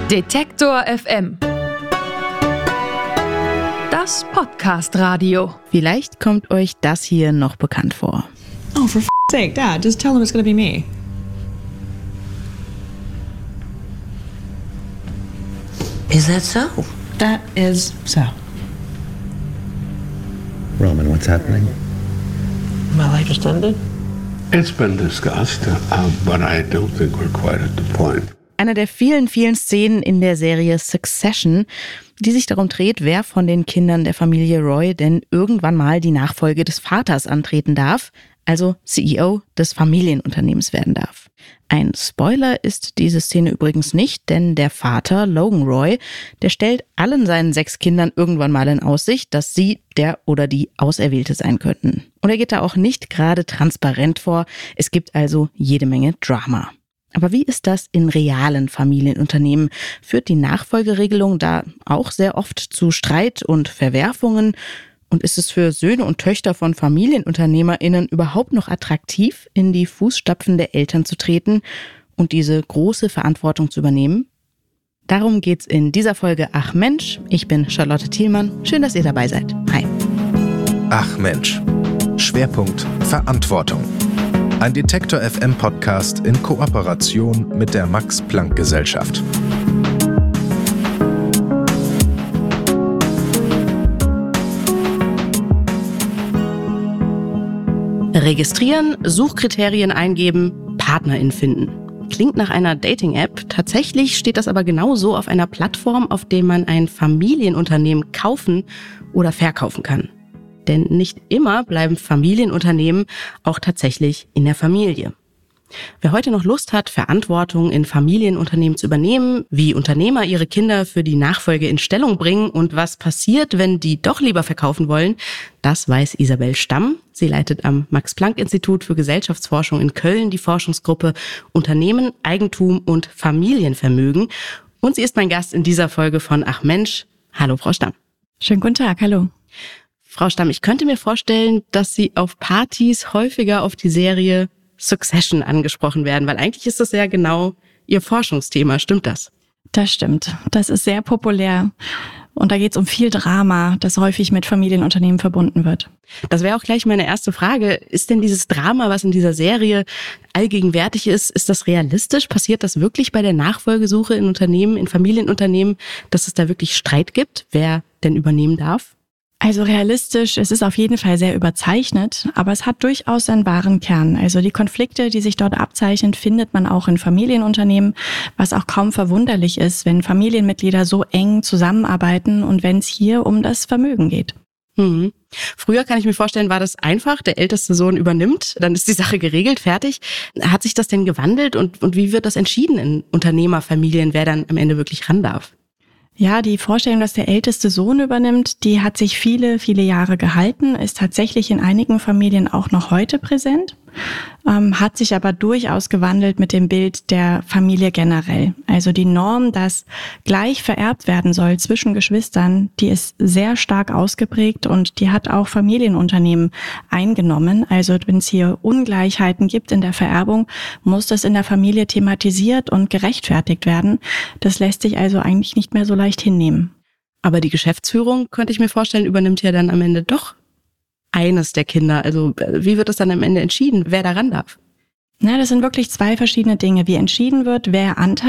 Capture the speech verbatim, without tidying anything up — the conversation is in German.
Detektor F M. Das Podcast-Radio. Vielleicht kommt euch das hier noch bekannt vor. Oh, for f***ing sake, Dad, just tell him it's gonna be me. Is that so? That is so. Roman, what's happening? My life just ended? It's been discussed, uh, but I don't think we're quite at the point. Eine der vielen, vielen Szenen in der Serie Succession, die sich darum dreht, wer von den Kindern der Familie Roy denn irgendwann mal die Nachfolge des Vaters antreten darf, also C E O des Familienunternehmens werden darf. Ein Spoiler ist diese Szene übrigens nicht, denn der Vater, Logan Roy, der stellt allen seinen sechs Kindern irgendwann mal in Aussicht, dass sie der oder die Auserwählte sein könnten. Und er geht da auch nicht gerade transparent vor, es gibt also jede Menge Drama. Aber wie ist das in realen Familienunternehmen? Führt die Nachfolgeregelung da auch sehr oft zu Streit und Verwerfungen? Und ist es für Söhne und Töchter von FamilienunternehmerInnen überhaupt noch attraktiv, in die Fußstapfen der Eltern zu treten und diese große Verantwortung zu übernehmen? Darum geht's in dieser Folge Ach Mensch. Ich bin Charlotte Thielmann. Schön, dass ihr dabei seid. Hi. Ach Mensch. Schwerpunkt Verantwortung. Ein Detektor F M Podcast in Kooperation mit der Max-Planck-Gesellschaft. Registrieren, Suchkriterien eingeben, PartnerIn finden. Klingt nach einer Dating-App. Tatsächlich steht das aber genauso auf einer Plattform, auf der man ein Familienunternehmen kaufen oder verkaufen kann. Denn nicht immer bleiben Familienunternehmen auch tatsächlich in der Familie. Wer heute noch Lust hat, Verantwortung in Familienunternehmen zu übernehmen, wie Unternehmer ihre Kinder für die Nachfolge in Stellung bringen und was passiert, wenn die doch lieber verkaufen wollen, das weiß Isabel Stamm. Sie leitet am Max-Planck-Institut für Gesellschaftsforschung in Köln die Forschungsgruppe Unternehmen, Eigentum und Familienvermögen. Und sie ist mein Gast in dieser Folge von Ach Mensch. Hallo, Frau Stamm. Schönen guten Tag, hallo. Frau Stamm, ich könnte mir vorstellen, dass Sie auf Partys häufiger auf die Serie Succession angesprochen werden, weil eigentlich ist das ja genau Ihr Forschungsthema. Stimmt das? Das stimmt. Das ist sehr populär. Und da geht es um viel Drama, das häufig mit Familienunternehmen verbunden wird. Das wäre auch gleich meine erste Frage. Ist denn dieses Drama, was in dieser Serie allgegenwärtig ist, ist das realistisch? Passiert das wirklich bei der Nachfolgesuche in Unternehmen, in Familienunternehmen, dass es da wirklich Streit gibt, wer denn übernehmen darf? Also realistisch, es ist auf jeden Fall sehr überzeichnet, aber es hat durchaus einen wahren Kern. Also die Konflikte, die sich dort abzeichnen, findet man auch in Familienunternehmen, was auch kaum verwunderlich ist, wenn Familienmitglieder so eng zusammenarbeiten und wenn es hier um das Vermögen geht. Mhm. Früher, kann ich mir vorstellen, war das einfach, der älteste Sohn übernimmt, dann ist die Sache geregelt, fertig. Hat sich das denn gewandelt und, und wie wird das entschieden in Unternehmerfamilien, wer dann am Ende wirklich ran darf? Ja, die Vorstellung, dass der älteste Sohn übernimmt, die hat sich viele, viele Jahre gehalten, ist tatsächlich in einigen Familien auch noch heute präsent, ähm, hat sich aber durchaus gewandelt mit dem Bild der Familie generell. Also die Norm, dass gleich vererbt werden soll zwischen Geschwistern, die ist sehr stark ausgeprägt und die hat auch Familienunternehmen eingenommen. Also wenn es hier Ungleichheiten gibt in der Vererbung, muss das in der Familie thematisiert und gerechtfertigt werden. Das lässt sich also eigentlich nicht mehr so leicht hinnehmen. Aber die Geschäftsführung, könnte ich mir vorstellen, übernimmt ja dann am Ende doch eines der Kinder. Also wie wird es dann am Ende entschieden, wer daran darf? Na, das sind wirklich zwei verschiedene Dinge. Wie entschieden wird, wer Anteil